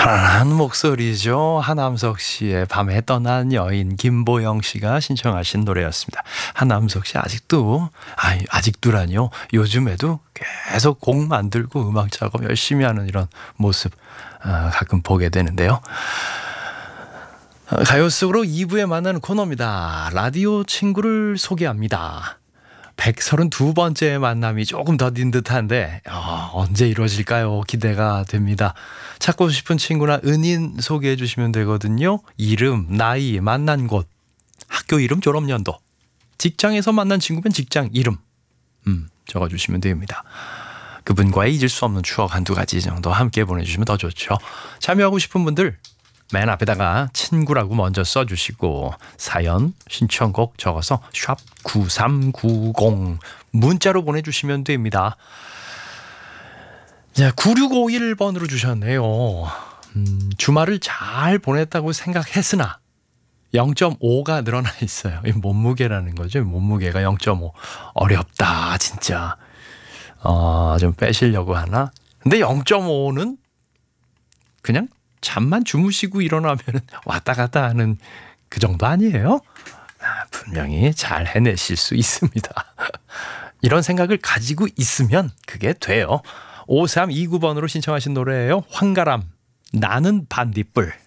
편안한 목소리죠. 하남석 씨의 밤에 떠난 여인, 김보영 씨가 신청하신 노래였습니다. 하남석 씨 아직도라니요. 요즘에도 계속 곡 만들고 음악 작업 열심히 하는 이런 모습 가끔 보게 되는데요. 가요 속으로 2부에 만나는 코너입니다. 라디오 친구를 소개합니다. 132번째 만남이 조금 더딘 듯한데 언제 이루어질까요? 기대가 됩니다. 찾고 싶은 친구나 은인 소개해 주시면 되거든요. 이름, 나이, 만난 곳, 학교 이름, 졸업연도, 직장에서 만난 친구면 직장 이름 적어주시면 됩니다. 그분과의 잊을 수 없는 추억 한두 가지 정도 함께 보내주시면 더 좋죠. 참여하고 싶은 분들 맨 앞에다가 친구라고 먼저 써주시고 사연, 신청곡 적어서 샵 9390 문자로 보내주시면 됩니다. 자, 9651번으로 주셨네요. 주말을 잘 보냈다고 생각했으나 0.5가 늘어나 있어요. 이 몸무게라는 거죠. 몸무게가 0.5. 어렵다 진짜. 좀 빼시려고 하나? 근데 0.5는 그냥 잠만 주무시고 일어나면 왔다 갔다 하는 그 정도 아니에요? 분명히 잘 해내실 수 있습니다. 이런 생각을 가지고 있으면 그게 돼요. 5329번으로 신청하신 노래예요. 황가람, 나는 반딧불.